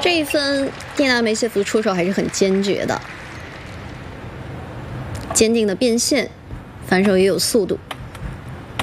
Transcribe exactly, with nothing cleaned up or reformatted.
这一分，蒂娜梅谢夫出手还是很坚决的，坚定的变线，反手也有速度。